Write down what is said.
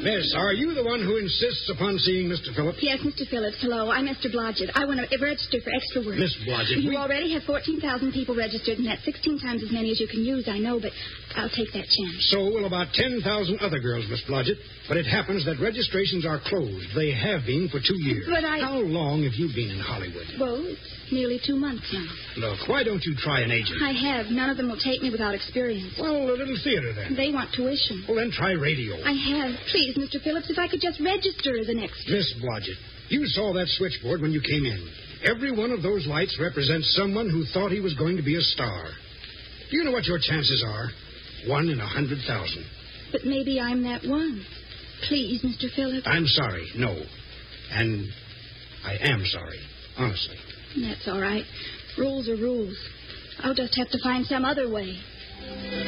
Miss, are you the one who insists upon seeing Mr. Phillips? Yes, Mr. Phillips. Hello, I'm Esther Blodgett. I want to register for extra work. Miss Blodgett, You already have 14,000 people registered, and that's 16 times as many as you can use, I know, but I'll take that chance. So will about 10,000 other girls, Miss Blodgett. But it happens that registrations are closed. They have been for 2 years. But How long have you been in Hollywood? Well, it's nearly 2 months now. Look, why don't you try an agent? I have. None of them will take me without experience. Well, a little theater, then. They want tuition. Well, then try radio. I have. Please, Mr. Phillips, if I could just register as an extra. Miss Blodgett, you saw that switchboard when you came in. Every one of those lights represents someone who thought he was going to be a star. Do you know what your chances are? 1 in 100,000. But maybe I'm that one. Please, Mr. Phillips. I'm sorry, no. And I am sorry, honestly. That's all right. Rules are rules. I'll just have to find some other way.